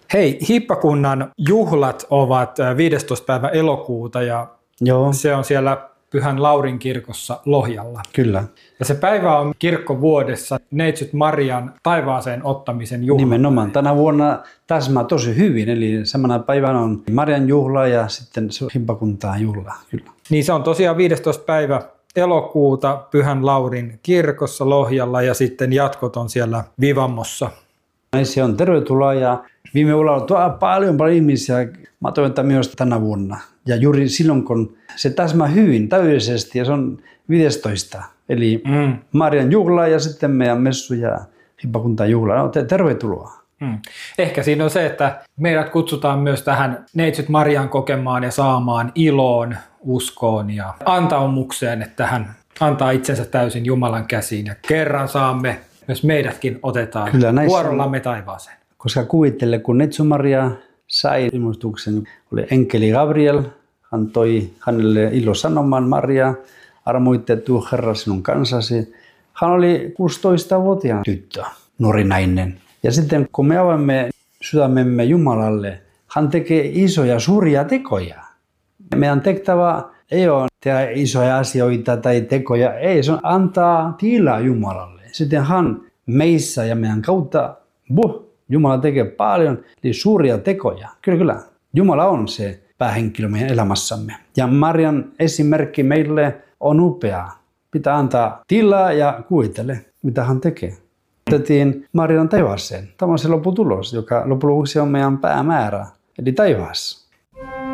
Hei, hiippakunnan juhlat ovat 15. päivä elokuuta ja Joo, se on siellä Pyhän Laurin kirkossa Lohjalla. kyllä. Ja se päivä on kirkkovuodessa Neitsyt Marian taivaaseen ottamisen juhla. Nimenomaan. Tänä vuonna täsmää tosi hyvin, eli samana päivänä on Marian juhla ja sitten hiippakuntaan juhla. Kyllä. Niin se on tosiaan 15. päivä elokuuta Pyhän Laurin kirkossa Lohjalla ja sitten jatkot on siellä Vivammossa. Se on tervetuloa ja viime vuonna on paljon ihmisiä. Mä toivon myös tänä vuonna. Ja juuri silloin, kun se täsmää hyvin täydellisesti ja se on 15. Eli Marian juhla ja sitten meidän messu ja hiippakuntaan juhla. No, tervetuloa. Ehkä siinä on se, että meidät kutsutaan myös tähän Neitsyt Marian kokemaan ja saamaan iloon, uskoon ja antaumukseen, että hän antaa itsensä täysin Jumalan käsiin ja kerran saamme, myös meidätkin otetaan vuorollamme taivaaseen. Koska kuvittele, kun Neitsyt Maria sai ilmoituksen, oli enkeli Gabriel, hän toi hänelle ilosanoman Maria, armoitettu Herra sinun kanssasi. Hän oli 16-vuotiaan tyttö, nuori nainen. Ja sitten kun me avaamme sydämemme Jumalalle, hän tekee isoja suuria tekoja. Meidän tehtävä ei ole tehdä isoja asioita tai tekoja, ei, se on antaa tilaa Jumalalle. Sitten hän meissä ja meidän kautta, Jumala tekee paljon eli suuria tekoja. Kyllä. Jumala on se päähenkilö meidän elämässämme. Ja Marian esimerkki meille on upea. Pitää antaa tilaa ja kuvittele, mitä hän tekee. Otettiin Marian taivaaseen. Tämä on se lopputulos, joka loppujen lopuksi on meidän päämäärä, eli taivaassa.